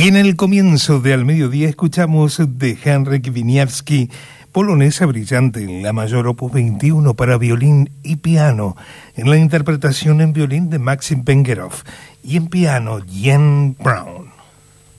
Y en el comienzo de Al Mediodía escuchamos de Henryk Wieniawski, Polonesa brillante, en la mayor opus 21 para violín y piano, en la interpretación en violín de Maxim Vengerov y en piano Jen Braun.